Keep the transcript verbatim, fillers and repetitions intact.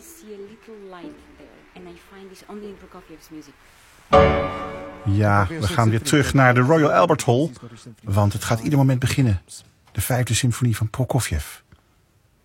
see a little light there. And I find this only in Prokofiev's music. Ja, we gaan weer terug naar de Royal Albert Hall, want het gaat ieder moment beginnen. De vijfde symfonie van Prokofjev.